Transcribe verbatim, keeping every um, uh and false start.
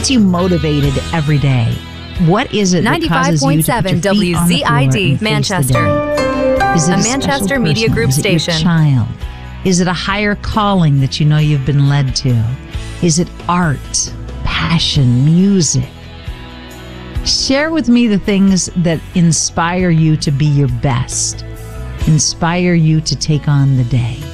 gets you motivated every day? What is it that causes you to put your feet W on the Z floor I and D, face the Manchester. day? Is it A a, Manchester special Media person? Group Is it your station. child? Is it a higher calling that you know you've been led to? Is it art, passion, music? Share with me the things that inspire you to be your best, inspire you to take on the day.